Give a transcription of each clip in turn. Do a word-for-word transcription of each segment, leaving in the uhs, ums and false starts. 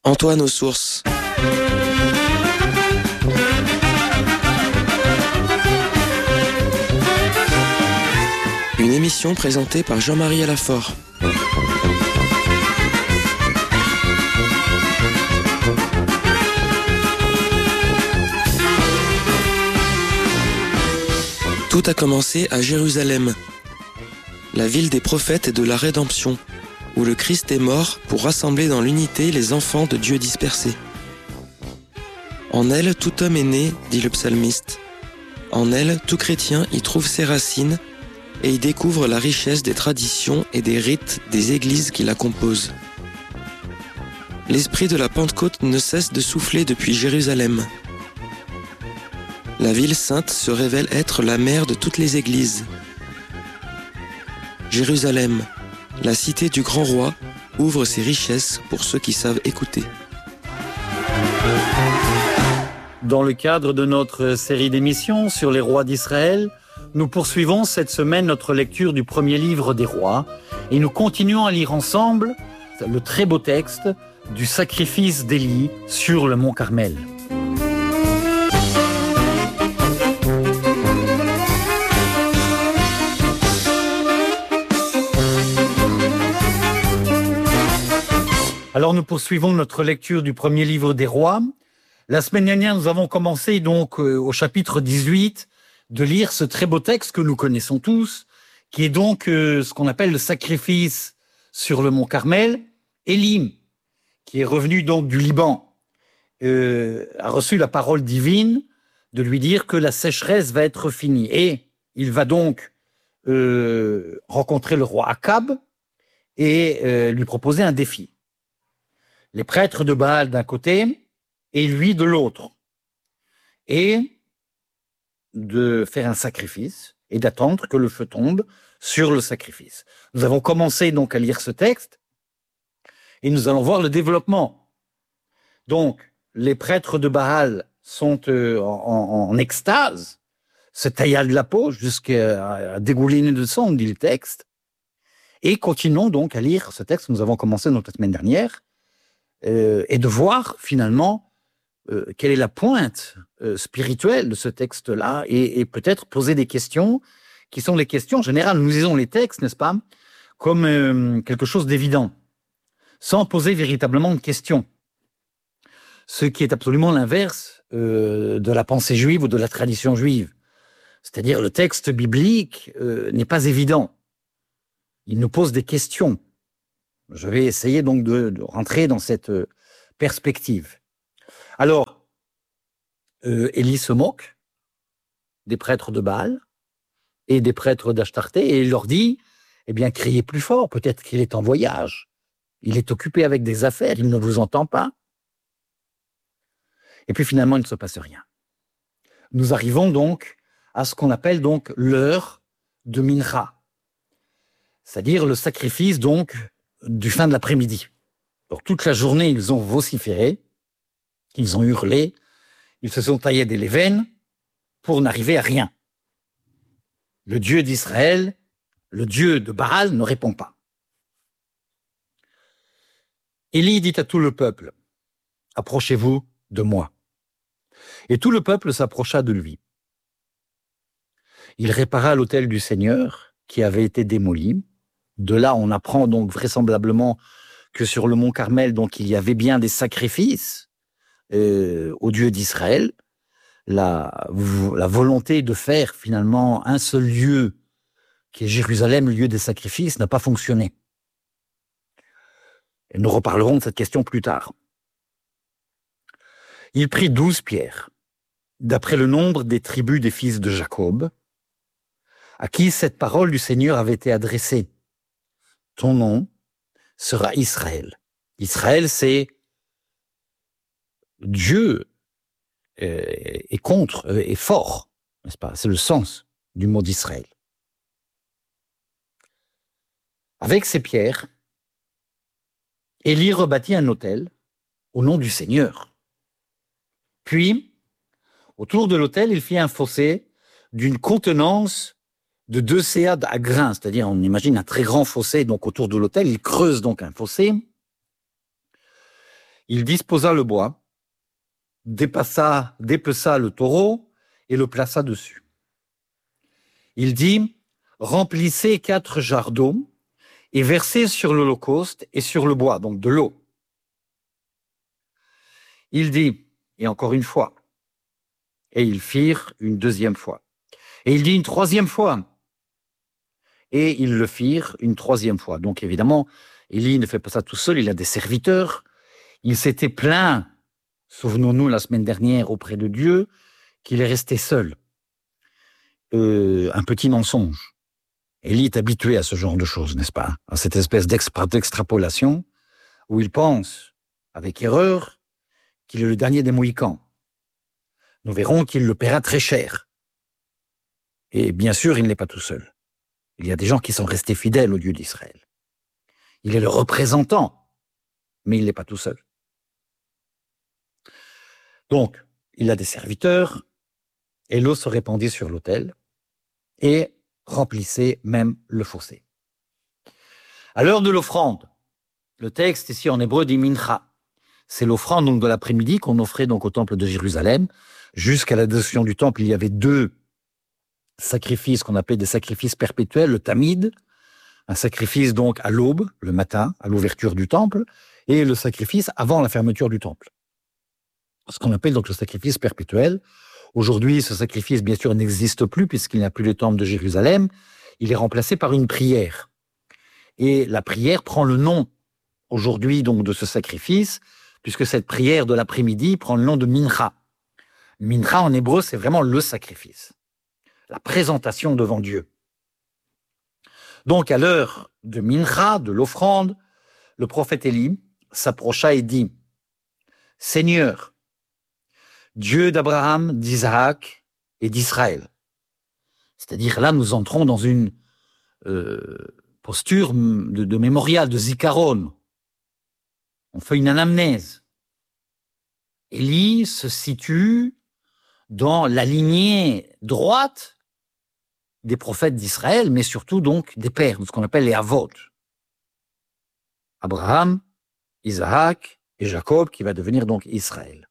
Antoine aux sources. Une émission présentée par Jean-Marie Alafort. Tout a commencé à Jérusalem, la ville des prophètes et de la rédemption, où le Christ est mort pour rassembler dans l'unité les enfants de Dieu dispersés. En elle, tout homme est né, dit le psalmiste. En elle, tout chrétien y trouve ses racines et y découvre la richesse des traditions et des rites des églises qui la composent. L'esprit de la Pentecôte ne cesse de souffler depuis Jérusalem. La ville sainte se révèle être la mère de toutes les églises. Jérusalem, la cité du grand roi, ouvre ses richesses pour ceux qui savent écouter. Dans le cadre de notre série d'émissions sur les rois d'Israël, nous poursuivons cette semaine notre lecture du premier livre des rois et nous continuons à lire ensemble le très beau texte du sacrifice d'Élie sur le mont Carmel. Alors nous poursuivons notre lecture du premier livre des rois. La semaine dernière, nous avons commencé donc euh, au chapitre dix-huit de lire ce très beau texte que nous connaissons tous, qui est donc euh, ce qu'on appelle le sacrifice sur le mont Carmel. Élie, qui est revenu donc du Liban, euh, a reçu la parole divine de lui dire que la sécheresse va être finie. Et il va donc euh, rencontrer le roi Akab et euh, lui proposer un défi. Les prêtres de Baal d'un côté et lui de l'autre. Et de faire un sacrifice et d'attendre que le feu tombe sur le sacrifice. Nous avons commencé donc à lire ce texte et nous allons voir le développement. Donc, les prêtres de Baal sont euh, en, en extase, se taillent de la peau jusqu'à dégouliner de sang, dit le texte. Et continuons donc à lire ce texte que nous avons commencé notre semaine dernière. Euh, et de voir finalement euh, quelle est la pointe euh, spirituelle de ce texte-là et, et peut-être poser des questions qui sont les questions générales. Nous lisons les textes, n'est-ce pas, comme euh, quelque chose d'évident, sans poser véritablement de questions. Ce qui est absolument l'inverse euh, de la pensée juive ou de la tradition juive. C'est-à-dire le texte biblique euh, n'est pas évident. Il nous pose des questions. Je vais essayer donc de, de rentrer dans cette perspective. Alors, euh, Élie se moque des prêtres de Baal et des prêtres d'Ashtarté et il leur dit, eh bien, criez plus fort, peut-être qu'il est en voyage. Il est occupé avec des affaires, il ne vous entend pas. Et puis finalement, il ne se passe rien. Nous arrivons donc à ce qu'on appelle donc l'heure de Mincha, c'est-à-dire le sacrifice donc du fin de l'après-midi. Donc toute la journée, ils ont vociféré, ils ont hurlé, ils se sont taillés des veines pour n'arriver à rien. Le Dieu d'Israël, le Dieu de Baal ne répond pas. Élie dit à tout le peuple, « Approchez-vous de moi. » Et tout le peuple s'approcha de lui. Il répara l'autel du Seigneur qui avait été démoli. De là, on apprend donc vraisemblablement que sur le mont Carmel, donc il y avait bien des sacrifices euh, au Dieu d'Israël. La, la volonté de faire finalement un seul lieu, qui est Jérusalem, le lieu des sacrifices, n'a pas fonctionné. Et nous reparlerons de cette question plus tard. Il prit douze pierres, d'après le nombre des tribus des fils de Jacob, à qui cette parole du Seigneur avait été adressée. Ton nom sera Israël. Israël, c'est Dieu est contre, est fort, n'est-ce pas? C'est le sens du mot d'Israël. Avec ces pierres, Élie rebâtit un autel au nom du Seigneur. Puis, autour de l'autel, il fit un fossé d'une contenance de deux séades à grains, c'est-à-dire on imagine un très grand fossé donc autour de l'autel, il creuse donc un fossé Il disposa le bois, dépassa, dépeça le taureau et le plaça dessus. Il dit, remplissez quatre jarres d'eau et versez sur l'holocauste et sur le bois, donc de l'eau. Il dit, et encore une fois, et ils firent une deuxième fois. Et il dit une troisième fois, et ils le firent une troisième fois. Donc évidemment, Élie ne fait pas ça tout seul, il a des serviteurs. Il s'était plaint, souvenons-nous la semaine dernière auprès de Dieu, qu'il est resté seul. Euh, un petit mensonge. Élie est habitué à ce genre de choses, n'est-ce pas? À cette espèce d'extra- d'extrapolation où il pense, avec erreur, qu'il est le dernier des Mohicans. Nous verrons qu'il le paiera très cher. Et bien sûr, il n'est pas tout seul. Il y a des gens qui sont restés fidèles au Dieu d'Israël. Il est le représentant, mais il n'est pas tout seul. Donc, il a des serviteurs, et l'eau se répandit sur l'autel, et remplissait même le fossé. À l'heure de l'offrande, le texte ici en hébreu dit mincha. C'est l'offrande donc de l'après-midi qu'on offrait donc au temple de Jérusalem. Jusqu'à la destruction du temple, il y avait deux sacrifices qu'on appelait des sacrifices perpétuels, le tamid, un sacrifice donc à l'aube, le matin, à l'ouverture du temple, et le sacrifice avant la fermeture du temple. Ce qu'on appelle donc le sacrifice perpétuel. Aujourd'hui, ce sacrifice, bien sûr, n'existe plus puisqu'il n'y a plus le temple de Jérusalem. Il est remplacé par une prière. Et la prière prend le nom aujourd'hui donc de ce sacrifice, puisque cette prière de l'après-midi prend le nom de mincha. Mincha en hébreu, c'est vraiment le sacrifice, la présentation devant Dieu. Donc à l'heure de mincha, de l'offrande, le prophète Élie s'approcha et dit, « Seigneur, Dieu d'Abraham, d'Isaac et d'Israël. » C'est-à-dire là, nous entrons dans une euh, posture de, de mémorial, de zikaron. On fait une anamnèse. Élie se situe dans la lignée droite des prophètes d'Israël, mais surtout donc des pères, de ce qu'on appelle les avot. Abraham, Isaac et Jacob, qui va devenir donc Israël.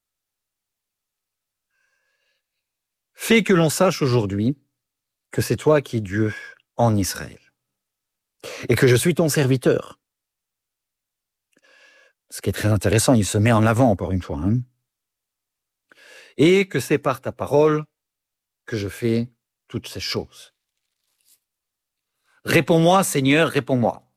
Fais que l'on sache aujourd'hui que c'est toi qui es Dieu en Israël et que je suis ton serviteur. Ce qui est très intéressant, il se met en avant encore une fois. Hein. Et que c'est par ta parole que je fais toutes ces choses. Réponds-moi, Seigneur, réponds-moi.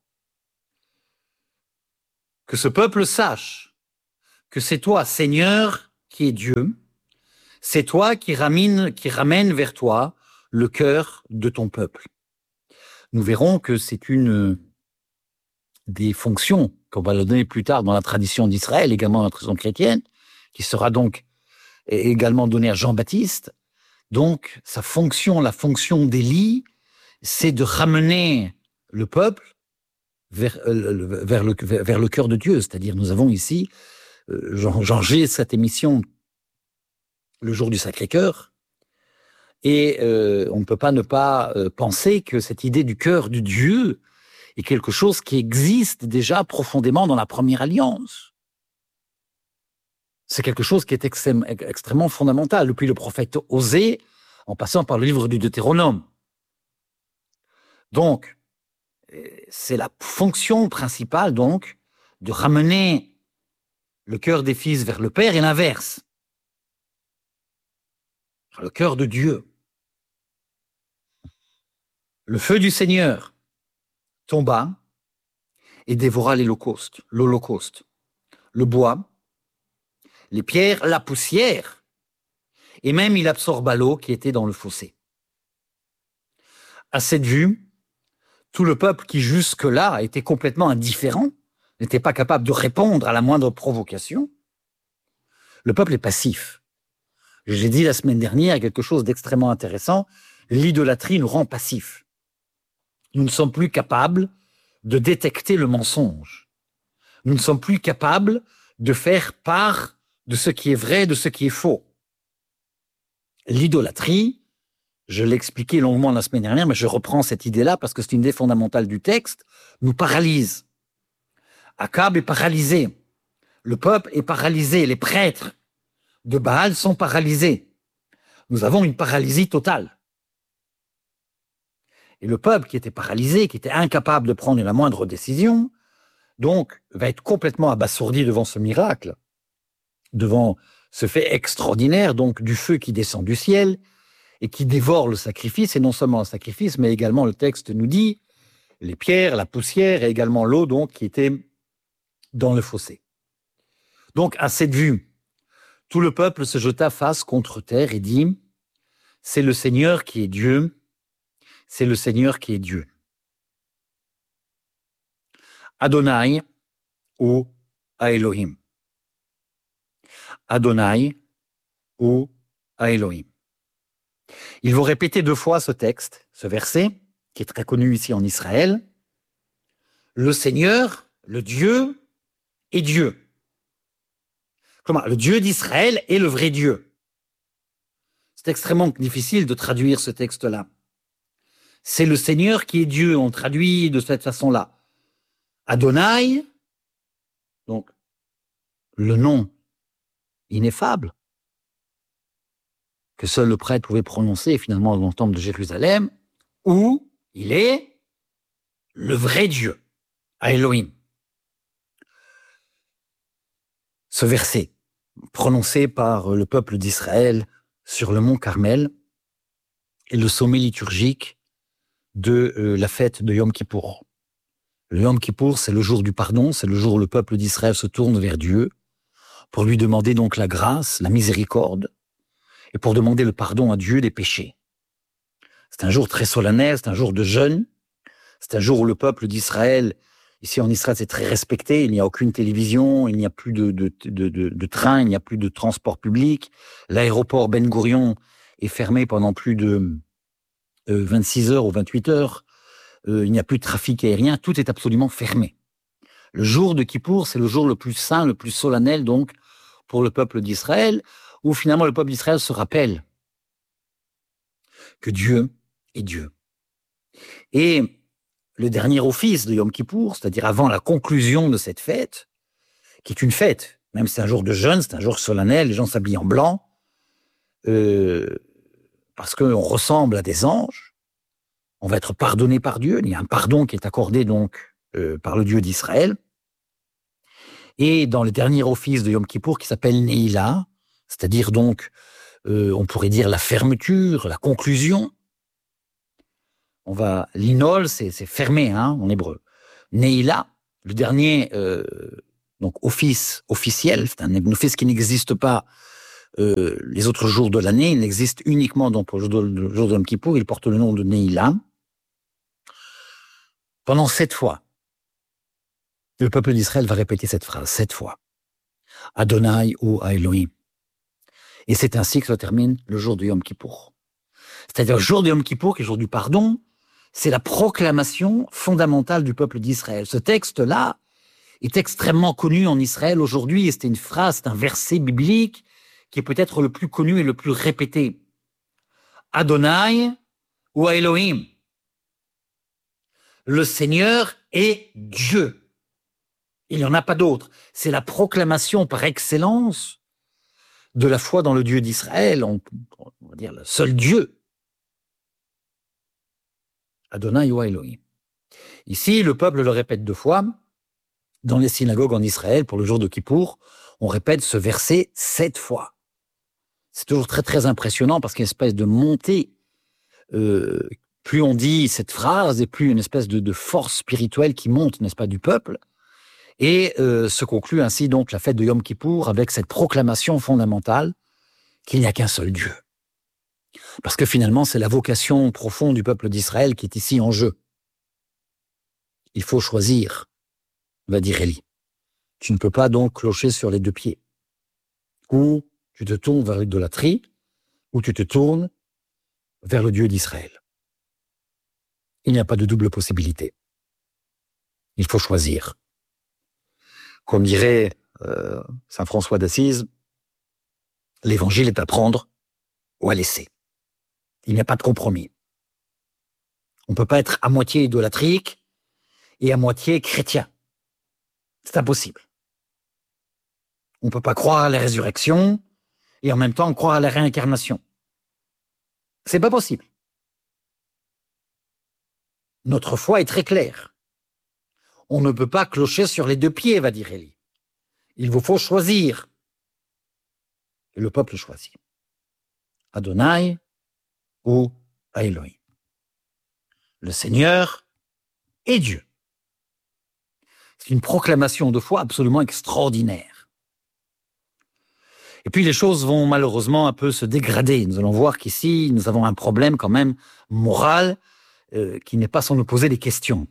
Que ce peuple sache que c'est toi, Seigneur, qui es Dieu. C'est toi qui ramène, qui ramène vers toi le cœur de ton peuple. Nous verrons que c'est une des fonctions qu'on va le donner plus tard dans la tradition d'Israël, également dans la tradition chrétienne, qui sera donc également donnée à Jean-Baptiste. Donc, sa fonction, la fonction d'Élie, c'est de ramener le peuple vers, euh, vers, le, vers le cœur de Dieu. C'est-à-dire, nous avons ici, euh, Jean G, cette émission, le jour du Sacré-Cœur, et euh, on ne peut pas ne pas euh, penser que cette idée du cœur de Dieu est quelque chose qui existe déjà profondément dans la première alliance. C'est quelque chose qui est extrême, extrêmement fondamental, depuis le prophète Osée, en passant par le livre du Deutéronome. Donc, c'est la fonction principale, donc, de ramener le cœur des fils vers le Père et l'inverse. Le cœur de Dieu. Le feu du Seigneur tomba et dévora l'holocauste, l'holocauste, le bois, les pierres, la poussière, et même il absorba l'eau qui était dans le fossé. À cette vue, tout le peuple qui jusque-là était complètement indifférent, n'était pas capable de répondre à la moindre provocation, le peuple est passif. J'ai dit la semaine dernière quelque chose d'extrêmement intéressant, l'idolâtrie nous rend passifs. Nous ne sommes plus capables de détecter le mensonge. Nous ne sommes plus capables de faire part de ce qui est vrai, de ce qui est faux. L'idolâtrie, je l'ai expliqué longuement la semaine dernière, mais je reprends cette idée-là parce que c'est une idée fondamentale du texte, nous paralyse. Akab est paralysé le peuple est paralysé, les prêtres de Baal sont paralysés. Nous avons une paralysie totale. Et le peuple qui était paralysé, qui était incapable de prendre la moindre décision, donc va être complètement abasourdi devant ce miracle, devant ce fait extraordinaire, donc du feu qui descend du ciel et qui dévore le sacrifice, et non seulement le sacrifice, mais également le texte nous dit les pierres, la poussière et également l'eau donc qui était dans le fossé. Donc à cette vue, tout le peuple se jeta face contre terre et dit « C'est le Seigneur qui est Dieu, c'est le Seigneur qui est Dieu. » Adonai ou à Elohim. Adonai ou à Elohim. Il faut répéter deux fois ce texte, ce verset, qui est très connu ici en Israël. Le Seigneur, le Dieu, est Dieu. Comment ? Le Dieu d'Israël est le vrai Dieu. C'est extrêmement difficile de traduire ce texte-là. C'est le Seigneur qui est Dieu, on traduit de cette façon-là. Adonai, donc le nom ineffable, que seul le prêtre pouvait prononcer finalement dans le temple de Jérusalem, où il est le vrai Dieu, à Elohim. Ce verset, prononcé par le peuple d'Israël sur le mont Carmel, est le sommet liturgique de euh, la fête de Yom Kippour. Le Yom Kippour, c'est le jour du pardon, c'est le jour où le peuple d'Israël se tourne vers Dieu pour lui demander donc la grâce, la miséricorde, et pour demander le pardon à Dieu des péchés. C'est un jour très solennel, c'est un jour de jeûne, c'est un jour où le peuple d'Israël, ici en Israël, c'est très respecté, il n'y a aucune télévision, il n'y a plus de, de, de, de, de train, il n'y a plus de transport public, l'aéroport Ben Gourion est fermé pendant plus de euh, vingt-six heures ou vingt-huit heures, euh, il n'y a plus de trafic aérien, tout est absolument fermé. Le jour de Kippour, c'est le jour le plus saint, le plus solennel donc pour le peuple d'Israël, où finalement le peuple d'Israël se rappelle que Dieu est Dieu. Et le dernier office de Yom Kippour, c'est-à-dire avant la conclusion de cette fête, qui est une fête, même si c'est un jour de jeûne, c'est un jour solennel, les gens s'habillent en blanc, euh, parce qu'on ressemble à des anges, on va être pardonné par Dieu, il y a un pardon qui est accordé donc euh, par le Dieu d'Israël. Et dans le dernier office de Yom Kippour, qui s'appelle Neila, c'est-à-dire donc, euh, on pourrait dire la fermeture, la conclusion. On va, l'inol, c'est, c'est fermé, hein, en hébreu. Neila, le dernier, euh, donc office officiel, c'est un office qui n'existe pas euh, les autres jours de l'année, il n'existe uniquement donc pour le jour de, le jour de Yom Kippour, il porte le nom de Neila. Pendant sept fois, le peuple d'Israël va répéter cette phrase, sept fois. Adonai ou Elohim. Et c'est ainsi que se termine le jour de Yom Kippour. C'est-à-dire le jour de Yom Kippour, qui est le jour du pardon, c'est la proclamation fondamentale du peuple d'Israël. Ce texte-là est extrêmement connu en Israël aujourd'hui, et c'est une phrase, c'est un verset biblique qui est peut-être le plus connu et le plus répété. Adonai ou Elohim. Le Seigneur est Dieu. Il n'y en a pas d'autre. C'est la proclamation par excellence de la foi dans le Dieu d'Israël, on, on va dire le seul Dieu. Adonai ou Elohim. Ici, le peuple le répète deux fois. Dans les synagogues en Israël, pour le jour de Kippour, on répète ce verset sept fois. C'est toujours très très impressionnant parce qu'il y a une espèce de montée. Euh, plus on dit cette phrase et plus une espèce de, de force spirituelle qui monte, n'est-ce pas, du peuple. Et euh, se conclut ainsi donc la fête de Yom Kippour avec cette proclamation fondamentale qu'il n'y a qu'un seul Dieu. Parce que finalement, c'est la vocation profonde du peuple d'Israël qui est ici en jeu. Il faut choisir, va dire Élie. Tu ne peux pas donc clocher sur les deux pieds. Ou tu te tournes vers l'idolâtrie, ou tu te tournes vers le Dieu d'Israël. Il n'y a pas de double possibilité. Il faut choisir. Comme dirait euh, saint François d'Assise, l'évangile est à prendre ou à laisser. Il n'y a pas de compromis. On ne peut pas être à moitié idolâtrique et à moitié chrétien. C'est impossible. On ne peut pas croire à la résurrection et en même temps croire à la réincarnation. C'est pas possible. Notre foi est très claire. On ne peut pas clocher sur les deux pieds, va dire Élie. Il vous faut choisir. Et le peuple choisit. Adonai ou Elohim. Le Seigneur est Dieu. C'est une proclamation de foi absolument extraordinaire. Et puis les choses vont malheureusement un peu se dégrader. Nous allons voir qu'ici, nous avons un problème quand même moral euh, qui n'est pas sans nous poser des questions.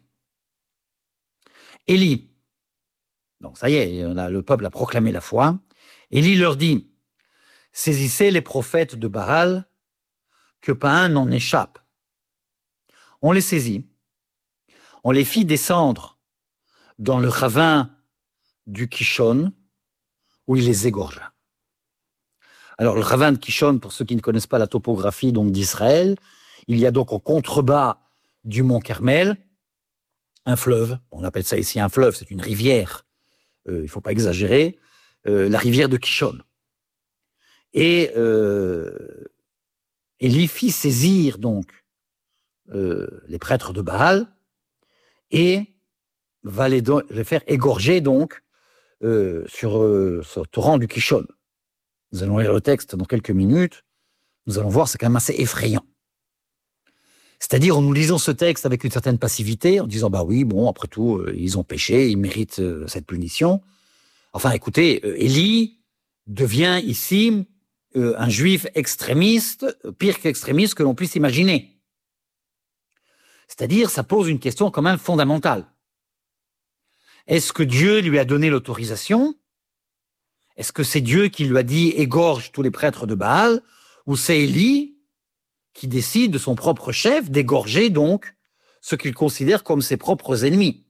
Élie, donc ça y est, on a, le peuple a proclamé la foi. Élie leur dit, saisissez les prophètes de Baal, que pas un n'en échappe. On les saisit, on les fit descendre dans le ravin du Kishon, où il les égorgea. Alors, le ravin de Kishon, pour ceux qui ne connaissent pas la topographie donc d'Israël, il y a donc au contrebas du mont Carmel un fleuve. On appelle ça ici un fleuve, c'est une rivière. Euh, il ne faut pas exagérer. Euh, la rivière de Kishon. Et euh, Élie fit saisir donc euh, les prêtres de Baal et va les, do- les faire égorger donc euh, sur euh, ce torrent du Kishon. Nous allons lire le texte dans quelques minutes. Nous allons voir, c'est quand même assez effrayant. C'est-à-dire, en nous lisant ce texte avec une certaine passivité, en disant, bah oui, bon, après tout, euh, ils ont péché, ils méritent euh, cette punition. Enfin, écoutez, euh, Élie devient ici euh, un juif extrémiste, euh, pire qu'extrémiste que l'on puisse imaginer. C'est-à-dire, ça pose une question quand même fondamentale. Est-ce que Dieu lui a donné l'autorisation ? Est-ce que c'est Dieu qui lui a dit « égorge tous les prêtres de Baal » ou c'est Élie qui décide de son propre chef d'égorger donc ce qu'il considère comme ses propres ennemis?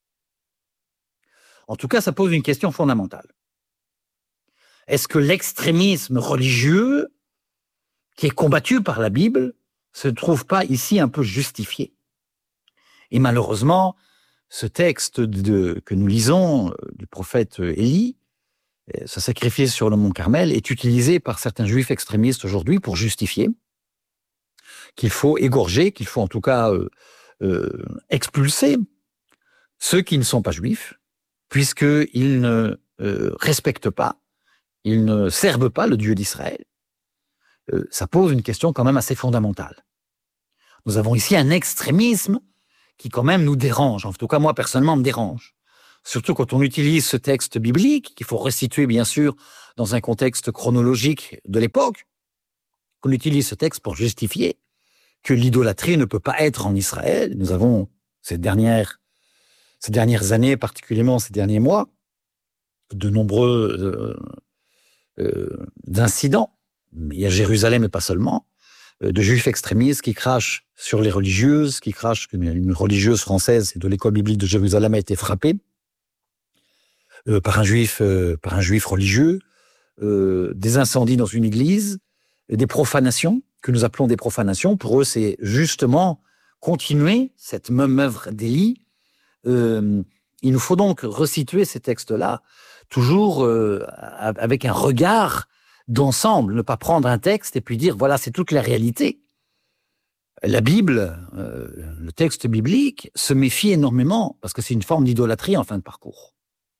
En tout cas, ça pose une question fondamentale. Est-ce que l'extrémisme religieux qui est combattu par la Bible se trouve pas ici un peu justifié? Et malheureusement, ce texte de, que nous lisons du prophète Élie, ce sacrifice sur le mont Carmel, est utilisé par certains juifs extrémistes aujourd'hui pour justifier qu'il faut égorger, qu'il faut en tout cas euh, euh, expulser ceux qui ne sont pas juifs, puisqu'ils ne euh, respectent pas, ils ne servent pas le Dieu d'Israël. Euh, ça pose une question quand même assez fondamentale. Nous avons ici un extrémisme qui quand même nous dérange, en tout cas moi personnellement me dérange. Surtout quand on utilise ce texte biblique, qu'il faut restituer bien sûr dans un contexte chronologique de l'époque, qu'on utilise ce texte pour justifier que l'idolâtrie ne peut pas être en Israël. Nous avons ces dernières, ces dernières années, particulièrement ces derniers mois, de nombreux euh, euh, incidents, mais à Jérusalem et pas seulement, euh, de juifs extrémistes qui crachent sur les religieuses, qui crachent qu'une religieuse française de l'école biblique de Jérusalem a été frappée Euh, par un juif, euh, par un juif religieux, euh, des incendies dans une église, des profanations, que nous appelons des profanations. Pour eux, c'est justement continuer cette même œuvre d'Élie. Euh, il nous faut donc resituer ces textes-là, toujours euh, avec un regard d'ensemble, ne pas prendre un texte et puis dire, voilà, c'est toute la réalité. La Bible, euh, le texte biblique, se méfie énormément, parce que c'est une forme d'idolâtrie en fin de parcours.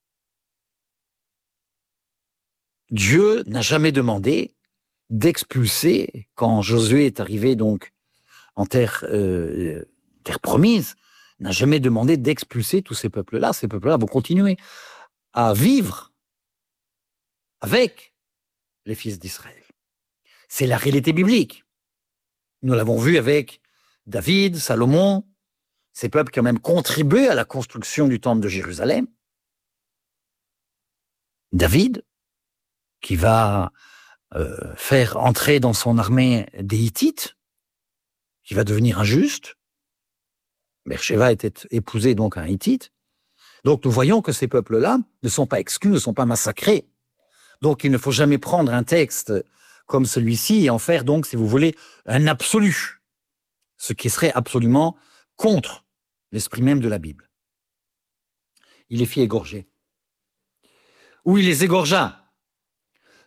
Dieu n'a jamais demandé d'expulser, quand Josué est arrivé donc en terre, euh, terre promise, n'a jamais demandé d'expulser tous ces peuples-là. Ces peuples-là vont continuer à vivre avec les fils d'Israël. C'est la réalité biblique. Nous l'avons vu avec David, Salomon, ces peuples qui ont même contribué à la construction du temple de Jérusalem. David, qui va euh, faire entrer dans son armée des Hittites, qui va devenir injuste. Beersheba était épousée donc à un Hittite. Donc nous voyons que ces peuples-là ne sont pas exclus, ne sont pas massacrés. Donc il ne faut jamais prendre un texte comme celui-ci et en faire donc, si vous voulez, un absolu, ce qui serait absolument contre l'esprit même de la Bible. Il les fit égorger. Ou il les égorgea.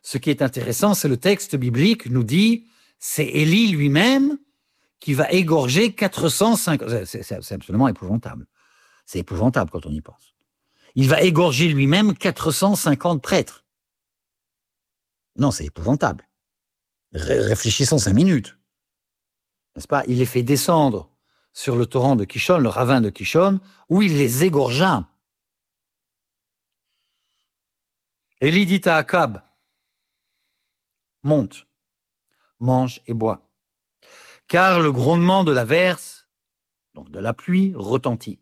ce qui est intéressant, c'est le texte biblique nous dit, c'est Élie lui-même qui va égorger quatre cent cinquante... C'est, c'est, c'est absolument épouvantable. C'est épouvantable quand on y pense. Il va égorger lui-même quatre cent cinquante prêtres. Non, c'est épouvantable. Ré- réfléchissons cinq minutes. N'est-ce pas? Il les fait descendre sur le torrent de Kishon, le ravin de Kishon, où il les égorgea. Élie dit à Akab, monte, mange et bois, car le grondement de l'averse, donc de la pluie, retentit.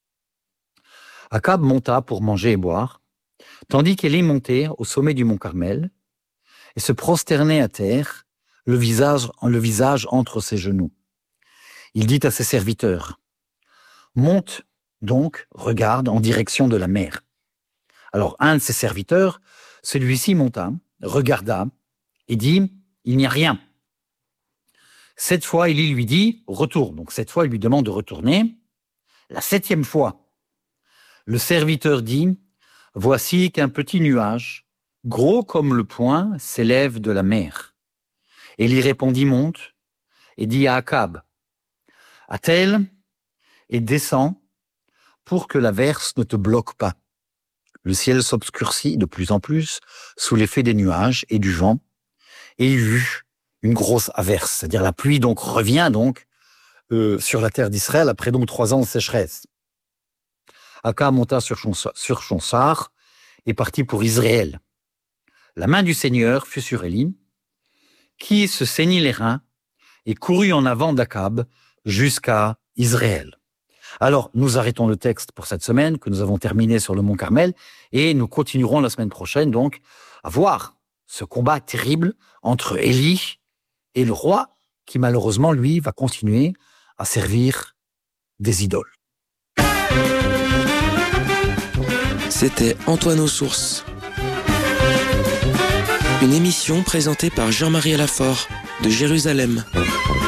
Akab monta pour manger et boire, tandis qu'Élie montait au sommet du mont Carmel et se prosternait à terre, le visage, le visage entre ses genoux. Il dit à ses serviteurs, « Monte donc, regarde en direction de la mer. » Alors un de ses serviteurs, celui-ci monta, regarda et dit, « Il n'y a rien. » Cette fois, Élie lui dit, « Retourne. » Donc cette fois, il lui demande de retourner. La septième fois, le serviteur dit, « Voici qu'un petit nuage, gros comme le poing, s'élève de la mer. » Élie répondit, « Monte, » et dit à Akab, « Attelle et descends pour que l'averse ne te bloque pas. » Le ciel s'obscurcit de plus en plus sous l'effet des nuages et du vent, et il y eut une grosse averse, c'est-à-dire la pluie donc revient donc euh, sur la terre d'Israël après donc trois ans de sécheresse. Akab monta sur son, sur son char et partit pour Israël. La main du Seigneur fut sur Élie, qui se saignit les reins et courut en avant d'Akab jusqu'à Israël. Alors, nous arrêtons le texte pour cette semaine, que nous avons terminé sur le mont Carmel, et nous continuerons la semaine prochaine, donc, à voir ce combat terrible entre Élie et le roi, qui malheureusement, lui, va continuer à servir des idoles. C'était Antoine aux Sources. Une émission présentée par Jean-Marie Alafort, de Jérusalem.